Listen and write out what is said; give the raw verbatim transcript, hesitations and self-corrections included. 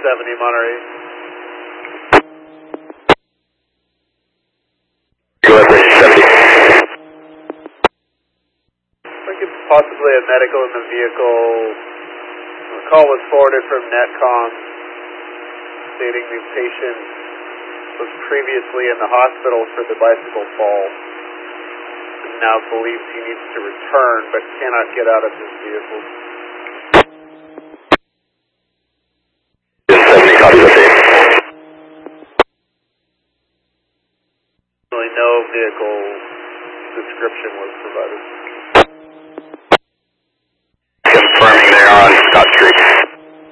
seventy Monterey. U S A seventy. I think possibly a medical in the vehicle. A call was forwarded from NetCom stating the patient was previously in the hospital for the bicycle fall and now believes he needs to return but cannot get out of his vehicle. seventy, copy the same. Really no vehicle description was provided.